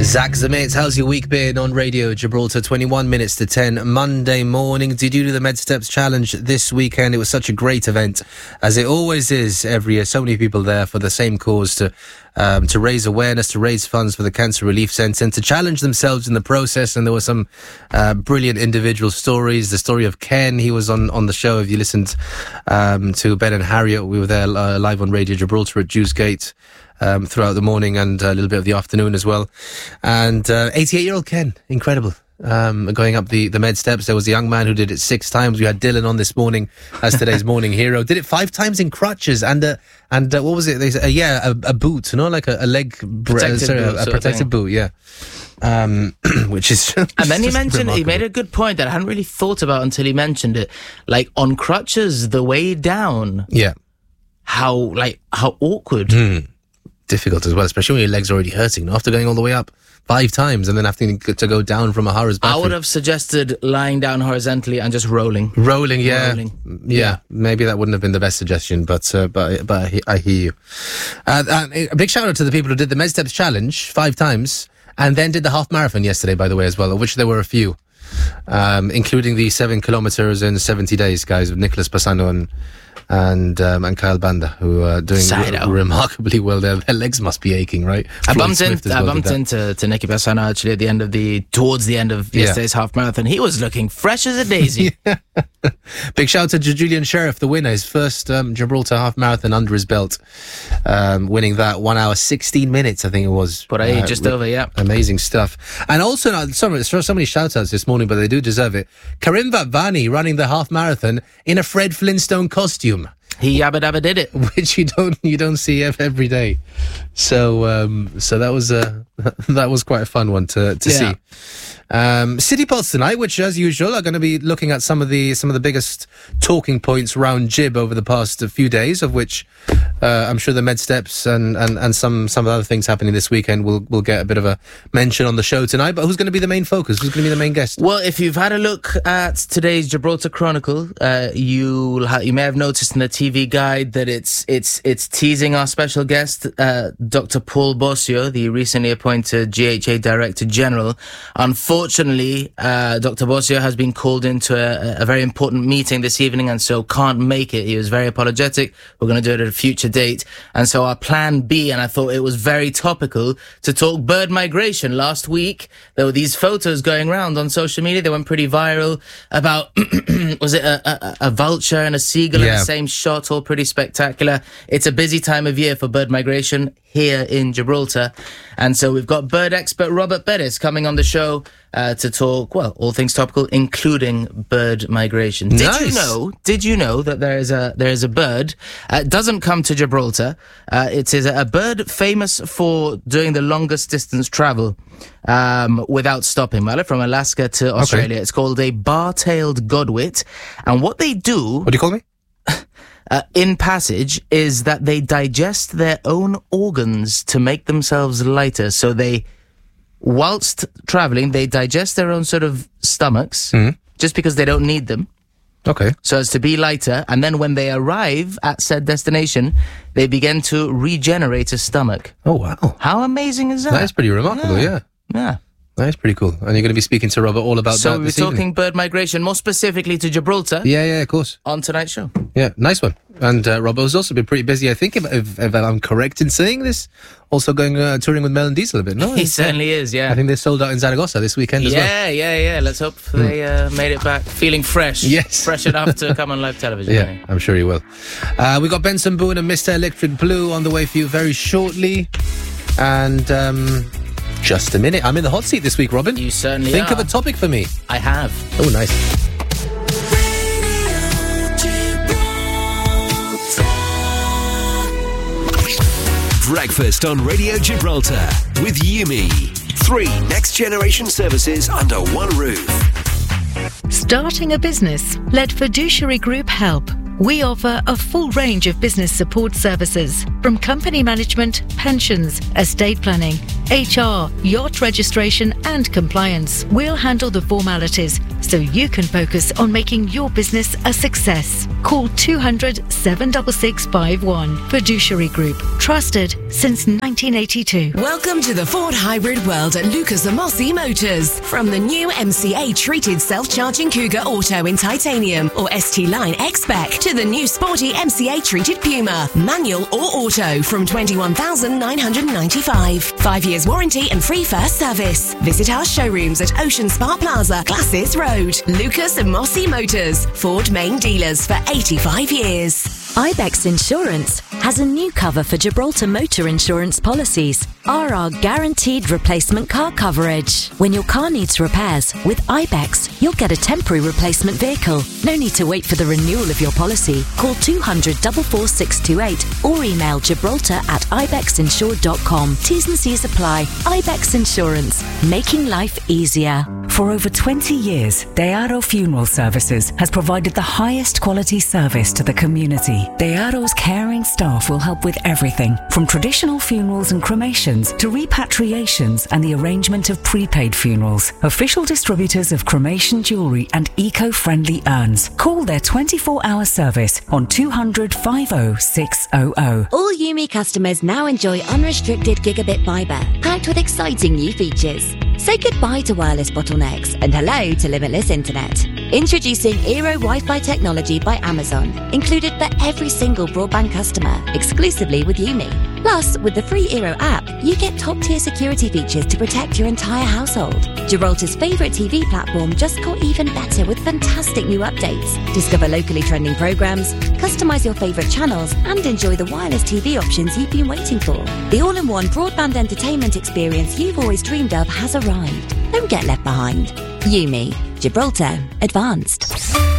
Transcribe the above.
Zach Zamitz, how's your week been on Radio Gibraltar? 21 minutes to 10 Monday morning. Did you do the MedSteps Challenge this weekend? It was such a great event, as it always is every year. So many people there for the same cause, to raise awareness, to raise funds for the Cancer Relief Centre, and to challenge themselves in the process. And there were some brilliant individual stories. The story of Ken, he was on the show. If you listened to Ben and Harriet, we were there live on Radio Gibraltar at Jewsgate throughout the morning and a little bit of the afternoon as well. And 88-year-old Ken, incredible. Going up the med steps. There was a young man who did it 6 times. We had Dylan on this morning as today's morning hero. Did it 5 times in crutches and what was it? They said, a boot, like a leg protective boot, yeah. Which is and then he mentioned remarkable. He made a good point that I hadn't really thought about until he mentioned it. Like on crutches, the way down. Yeah. How awkward. Difficult as well, especially when your leg's already hurting after going all the way up 5 times and then having to go down from a horror's battery. I would have suggested lying down horizontally and just rolling. Yeah. Maybe that wouldn't have been the best suggestion, but I hear you. A big shout out to the people who did the MedSteps Challenge 5 times and then did the half marathon yesterday, by the way, as well, of which there were a few, including the 7 kilometers in 70 days, guys, with Nicholas Passano and Kyle Banda, who are doing remarkably well there. Their legs must be aching, right? I bumped into Nicky Passano actually at towards the end of yesterday's half marathon. He was looking fresh as a daisy. Big shout out to Julian Sheriff, the winner, his first Gibraltar half marathon under his belt, winning that 1 hour 16 minutes, I think it was. But just over, yeah. Amazing stuff. And also, so many shout outs this morning, but they do deserve it. Karim Vatvani running the half marathon in a Fred Flintstone costume. He yabba dabba did it, which you don't see every day. So that was quite a fun one to see. City Pulse tonight, which as usual are going to be looking at some of the biggest talking points around Gib over the past few days, of which I'm sure the MedSteps and some of the other things happening this weekend will get a bit of a mention on the show tonight. But who's going to be the main focus? Who's going to be the main guest? Well, if you've had a look at today's Gibraltar Chronicle, you may have noticed in the TV guide that it's teasing our special guest, Dr. Paul Bosio, the recently appointed GHA Director General. Unfortunately, Dr. Bosio has been called into a very important meeting this evening and so can't make it. He was very apologetic. We're going to do it at a future date. And so our plan B, and I thought it was very topical, to talk bird migration. Last week, there were these photos going around on social media. They went pretty viral about, was it a vulture and a seagull in the same shot, all pretty spectacular. It's a busy time of year for bird migration here in Gibraltar. And so we've got bird expert Robert Bettis coming on the show to talk, well, all things topical, including bird migration. Did you know that there is a bird, doesn't come to Gibraltar. It is a bird famous for doing the longest distance travel without stopping, from Alaska to Australia. Okay. It's called a bar-tailed godwit. And what they do... What do you call me? In passage is that they digest their own organs to make themselves lighter. So whilst traveling, they digest their own sort of stomachs just because they don't need them. Okay. So as to be lighter. And then when they arrive at said destination, they begin to regenerate a stomach. Oh, wow. How amazing is that? That is pretty remarkable, yeah. That is pretty cool. And you're going to be speaking to Robert all about that So we're talking bird migration, more specifically to Gibraltar. Yeah, of course. On tonight's show. Yeah, nice one. And Robert has also been pretty busy, I think, if I'm correct in saying this, also going touring with Mel and Diesel a bit, no? He certainly is, yeah. I think they sold out in Zaragoza this weekend as well. Yeah. Let's hope they made it back feeling fresh. Yes. Fresh enough to come on live television. Yeah, I'm sure he will. We got Benson Boone and Mr. Electric Blue on the way for you very shortly. And... just a minute. I'm in the hot seat this week, Robin. You certainly Think of a topic for me. I have. Oh, nice. Breakfast on Radio Gibraltar with Yumi. 3 next-generation services under one roof. Starting a business? Let Fiduciary Group help. We offer a full range of business support services, from company management, pensions, estate planning, HR, yacht registration and compliance. We'll handle the formalities so you can focus on making your business a success. Call 200 76651. Fiduciary Group. Trusted since 1982. Welcome to the Ford hybrid world at Lucas Amosi Motors. From the new MCA treated self-charging Cougar Auto in titanium or ST Line X-Spec to the new sporty MCA treated Puma, manual or auto from $21,995. 5 years warranty and free first service. Visit our showrooms at Ocean Spa Plaza, Glacis Road. Lucas Amosi Motors, Ford main dealers for 85 years. Ibex Insurance has a new cover for Gibraltar motor insurance policies. RR guaranteed replacement car coverage. When your car needs repairs, with Ibex, you'll get a temporary replacement vehicle. No need to wait for the renewal of your policy. Call 200 44628 or email gibraltar@ibexinsured.com. T's and C's apply. Ibex Insurance, making life easier. For over 20 years, Dearo Funeral Services has provided the highest quality service to the community. Dearo's caring staff will help with everything from traditional funerals and cremations to repatriations and the arrangement of prepaid funerals. Official distributors of cremation jewellery and eco-friendly urns. Call their 24-hour service on 200 50600. All Yumi customers now enjoy unrestricted gigabit fibre, packed with exciting new features. Say goodbye to wireless bottlenecks and hello to limitless internet. Introducing Eero Wi-Fi technology by Amazon, included for every single broadband customer, exclusively with Yumi. Plus, with the free Eero app, you get top-tier security features to protect your entire household. Gibraltar's favourite TV platform just got even better with fantastic new updates. Discover locally trending programmes, customise your favourite channels, and enjoy the wireless TV options you've been waiting for. The all-in-one broadband entertainment experience you've always dreamed of has arrived. Don't get left behind. Yumi, Gibraltar Advanced.